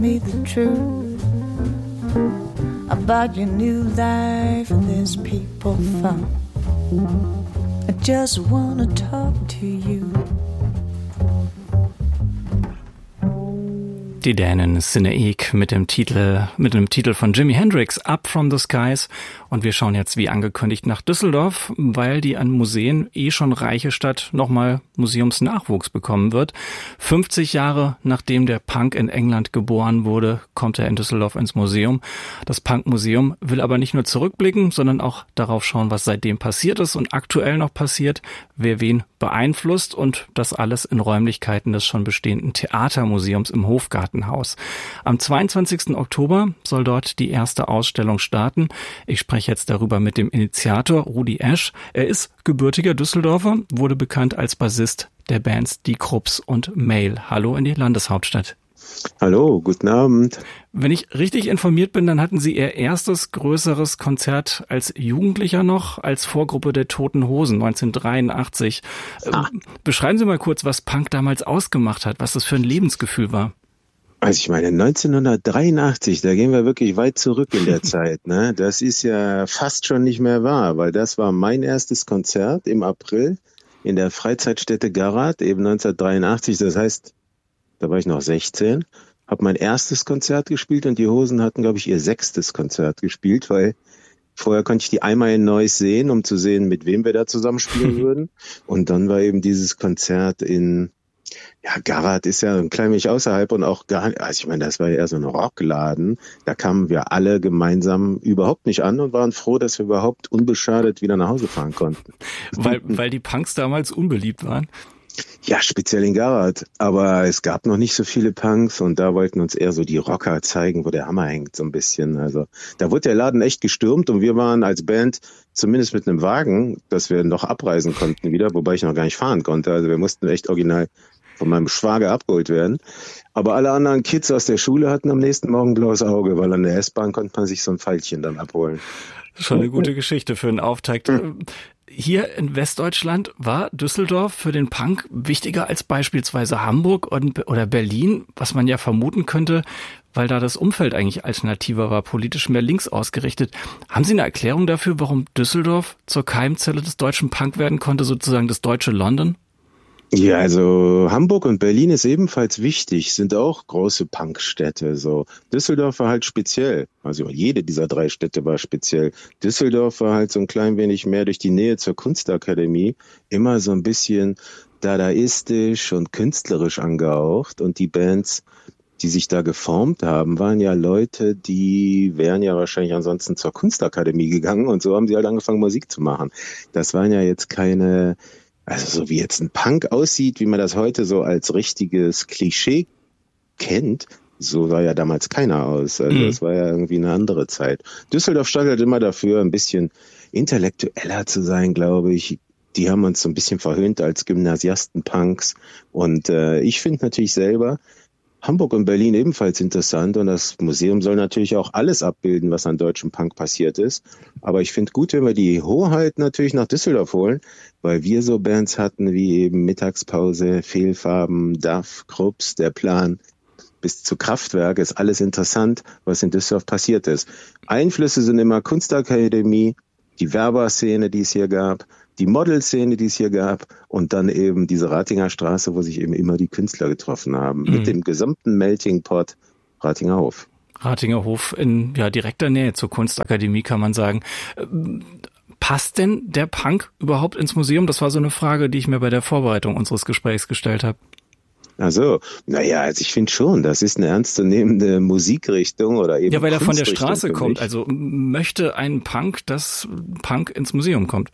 me the truth about your new life and there's people fun. I just wanna talk to you. Die Dänen Cinemagic mit dem Titel von Jimi Hendrix, Up from the Skies. Und wir schauen jetzt wie angekündigt nach Düsseldorf, weil die an Museen schon reiche Stadt nochmal Museumsnachwuchs bekommen wird. 50 Jahre nachdem der Punk in England geboren wurde, kommt er in Düsseldorf ins Museum. Das Punkmuseum will aber nicht nur zurückblicken, sondern auch darauf schauen, was seitdem passiert ist und aktuell noch passiert, wer wen beeinflusst, und das alles in Räumlichkeiten des schon bestehenden Theatermuseums im Hofgartenhaus. Am 22. Oktober soll dort die erste Ausstellung starten. Ich spreche jetzt darüber mit dem Initiator Rudi Esch. Er ist gebürtiger Düsseldorfer, wurde bekannt als Bassist der Bands Die Krupps und Mail. Hallo in die Landeshauptstadt. Hallo, guten Abend. Wenn ich richtig informiert bin, dann hatten Sie Ihr erstes größeres Konzert als Jugendlicher noch, als Vorgruppe der Toten Hosen 1983. Beschreiben Sie mal kurz, was Punk damals ausgemacht hat, was das für ein Lebensgefühl war. Also ich meine, 1983, da gehen wir wirklich weit zurück in der Zeit, ne? Das ist ja fast schon nicht mehr wahr, weil das war mein erstes Konzert im April in der Freizeitstätte Garat, eben 1983. Das heißt, da war ich noch 16, habe mein erstes Konzert gespielt und die Hosen hatten, glaube ich, ihr 6. Konzert gespielt, weil vorher konnte ich die einmal in Neuss sehen, um zu sehen, mit wem wir da zusammenspielen würden. Und dann war eben dieses Konzert in, ja, Garat ist ja ein klein wenig außerhalb und auch gar, also ich meine, das war ja eher so ein Rockladen. Da kamen wir alle gemeinsam überhaupt nicht an und waren froh, dass wir überhaupt unbeschadet wieder nach Hause fahren konnten. Weil die Punks damals unbeliebt waren? Ja, speziell in Garat. Aber es gab noch nicht so viele Punks und da wollten uns eher so die Rocker zeigen, wo der Hammer hängt, so ein bisschen. Also da wurde der Laden echt gestürmt und wir waren als Band zumindest mit einem Wagen, dass wir noch abreisen konnten wieder, wobei ich noch gar nicht fahren konnte. Also wir mussten echt original von meinem Schwager abgeholt werden. Aber alle anderen Kids aus der Schule hatten am nächsten Morgen blaues Auge, weil an der S-Bahn konnte man sich so ein Pfeilchen dann abholen. Schon eine gute Geschichte für einen Auftakt. Hier in Westdeutschland war Düsseldorf für den Punk wichtiger als beispielsweise Hamburg oder Berlin, was man ja vermuten könnte, weil da das Umfeld eigentlich alternativer war, politisch mehr links ausgerichtet. Haben Sie eine Erklärung dafür, warum Düsseldorf zur Keimzelle des deutschen Punk werden konnte, sozusagen das deutsche London? Ja, also Hamburg und Berlin ist ebenfalls wichtig, sind auch große Punkstädte. So Düsseldorf war halt speziell, also jede dieser 3 Städte war speziell. Düsseldorf war halt so ein klein wenig mehr durch die Nähe zur Kunstakademie, immer so ein bisschen dadaistisch und künstlerisch angehaucht. Und die Bands, die sich da geformt haben, waren ja Leute, die wären ja wahrscheinlich ansonsten zur Kunstakademie gegangen und so haben sie halt angefangen, Musik zu machen. Das waren ja jetzt keine... Also so wie jetzt ein Punk aussieht, wie man das heute so als richtiges Klischee kennt, so sah ja damals keiner aus. Also es war ja irgendwie eine andere Zeit. Düsseldorf stand halt immer dafür, ein bisschen intellektueller zu sein, glaube ich. Die haben uns so ein bisschen verhöhnt als Gymnasiasten-Punks. Und ich finde natürlich selber Hamburg und Berlin ebenfalls interessant und das Museum soll natürlich auch alles abbilden, was an deutschem Punk passiert ist. Aber ich finde gut, wenn wir die Hoheit natürlich nach Düsseldorf holen, weil wir so Bands hatten wie eben Mittagspause, Fehlfarben, DAF, Krupps, Der Plan, bis zu Kraftwerk ist alles interessant, was in Düsseldorf passiert ist. Einflüsse sind immer Kunstakademie, die Werberszene, die es hier gab, die Modelszene, die es hier gab und dann eben diese Ratinger Straße, wo sich eben immer die Künstler getroffen haben. Mit dem gesamten Melting Pot Ratinger Hof. Ratinger Hof in direkter Nähe zur Kunstakademie, kann man sagen. Passt denn der Punk überhaupt ins Museum? Das war so eine Frage, die ich mir bei der Vorbereitung unseres Gesprächs gestellt habe. Also ich finde schon, das ist eine ernstzunehmende Musikrichtung oder eben ja, weil er von der Straße kommt. Also möchte ein Punk, dass Punk ins Museum kommt?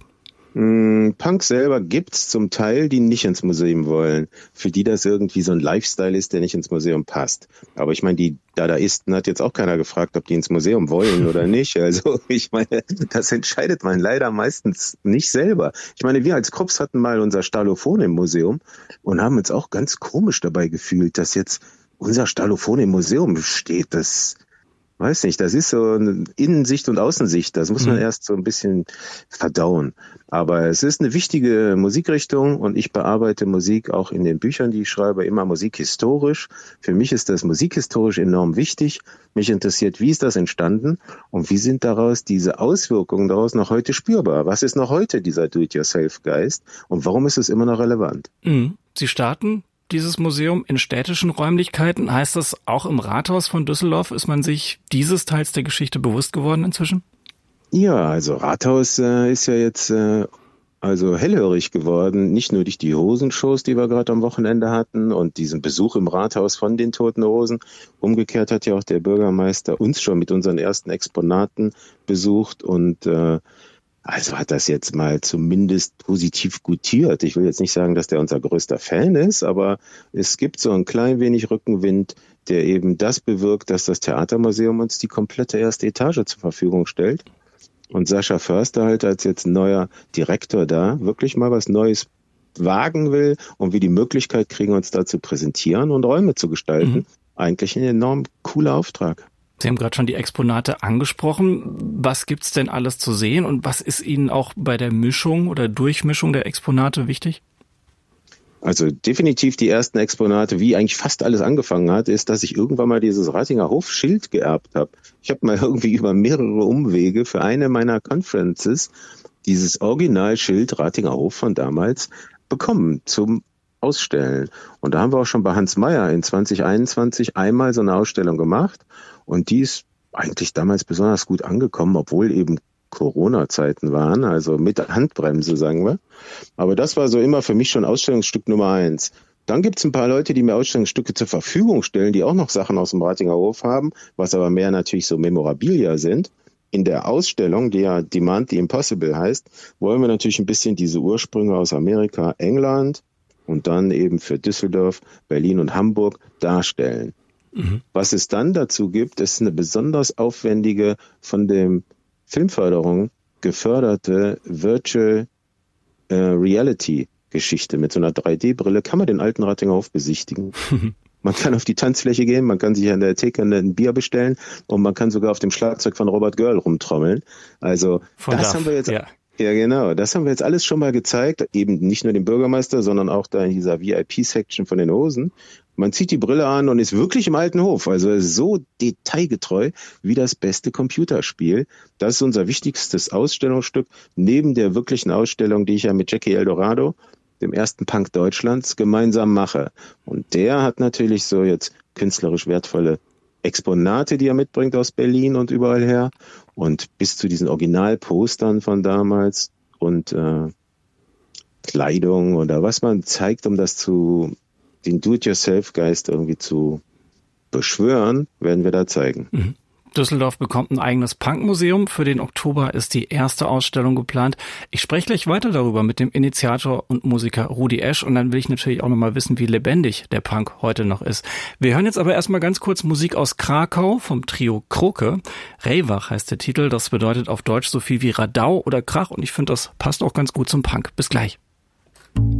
Punk selber gibt's zum Teil, die nicht ins Museum wollen. Für die das irgendwie so ein Lifestyle ist, der nicht ins Museum passt. Aber ich meine, die Dadaisten hat jetzt auch keiner gefragt, ob die ins Museum wollen oder nicht. Also ich meine, das entscheidet man leider meistens nicht selber. Ich meine, wir als Krupps hatten mal unser Stalophon im Museum und haben uns auch ganz komisch dabei gefühlt, dass jetzt unser Stalophon im Museum steht. Das weiß nicht, das ist so eine Innensicht und Außensicht, das muss man erst so ein bisschen verdauen. Aber es ist eine wichtige Musikrichtung und ich bearbeite Musik auch in den Büchern, die ich schreibe, immer musikhistorisch. Für mich ist das musikhistorisch enorm wichtig. Mich interessiert, wie ist das entstanden und wie sind daraus diese Auswirkungen daraus noch heute spürbar? Was ist noch heute dieser Do-it-yourself-Geist und warum ist es immer noch relevant? Sie starten dieses Museum in städtischen Räumlichkeiten. Heißt das, auch im Rathaus von Düsseldorf ist man sich dieses Teils der Geschichte bewusst geworden inzwischen? Ja, also Rathaus ist ja jetzt also hellhörig geworden, nicht nur durch die Hosenshows, die wir gerade am Wochenende hatten und diesen Besuch im Rathaus von den Toten Hosen. Umgekehrt hat ja auch der Bürgermeister uns schon mit unseren ersten Exponaten besucht und also hat das jetzt mal zumindest positiv gutiert. Ich will jetzt nicht sagen, dass der unser größter Fan ist, aber es gibt so ein klein wenig Rückenwind, der eben das bewirkt, dass das Theatermuseum uns die komplette erste Etage zur Verfügung stellt. Und Sascha Förster halt als jetzt neuer Direktor da wirklich mal was Neues wagen will und wir die Möglichkeit kriegen, uns da zu präsentieren und Räume zu gestalten. Eigentlich ein enorm cooler Auftrag. Sie haben gerade schon die Exponate angesprochen. Was gibt's denn alles zu sehen und was ist Ihnen auch bei der Mischung oder Durchmischung der Exponate wichtig? Also definitiv die ersten Exponate, wie eigentlich fast alles angefangen hat, ist, dass ich irgendwann mal dieses Ratinger Hofschild geerbt habe. Ich habe mal irgendwie über mehrere Umwege für eine meiner Conferences dieses Originalschild Ratinger Hof von damals bekommen zum Ausstellen. Und da haben wir auch schon bei Hans Meyer in 2021 einmal so eine Ausstellung gemacht. Und die ist eigentlich damals besonders gut angekommen, obwohl eben Corona-Zeiten waren, also mit Handbremse, sagen wir. Aber das war so immer für mich schon Ausstellungsstück Nummer 1. Dann gibt es ein paar Leute, die mir Ausstellungsstücke zur Verfügung stellen, die auch noch Sachen aus dem Ratinger Hof haben, was aber mehr natürlich so Memorabilia sind. In der Ausstellung, die ja Demand the Impossible heißt, wollen wir natürlich ein bisschen diese Ursprünge aus Amerika, England und dann eben für Düsseldorf, Berlin und Hamburg darstellen. Was es dann dazu gibt, ist eine besonders aufwendige, von dem Filmförderung geförderte Virtual Reality Geschichte. Mit so einer 3D-Brille kann man den alten Ratinger Hof besichtigen. Man kann auf die Tanzfläche gehen, man kann sich an der Theke ein Bier bestellen und man kann sogar auf dem Schlagzeug von Robert Görl rumtrommeln. Also das haben wir jetzt... Ja, genau. Das haben wir jetzt alles schon mal gezeigt. Eben nicht nur dem Bürgermeister, sondern auch da in dieser VIP-Section von den Hosen. Man zieht die Brille an und ist wirklich im alten Hof. Also so detailgetreu wie das beste Computerspiel. Das ist unser wichtigstes Ausstellungsstück neben der wirklichen Ausstellung, die ich ja mit Jackie Eldorado, dem ersten Punk Deutschlands, gemeinsam mache. Und der hat natürlich so jetzt künstlerisch wertvolle Exponate, die er mitbringt aus Berlin und überall her. Und bis zu diesen Originalpostern von damals und Kleidung oder was man zeigt, um das den Do-it-yourself-Geist irgendwie zu beschwören, werden wir da zeigen. Düsseldorf bekommt ein eigenes Punkmuseum. Für den Oktober ist die erste Ausstellung geplant. Ich spreche gleich weiter darüber mit dem Initiator und Musiker Rudi Esch und dann will ich natürlich auch nochmal wissen, wie lebendig der Punk heute noch ist. Wir hören jetzt aber erstmal ganz kurz Musik aus Krakau vom Trio Kroke. Rejwach heißt der Titel, das bedeutet auf Deutsch so viel wie Radau oder Krach und ich finde, das passt auch ganz gut zum Punk. Bis gleich.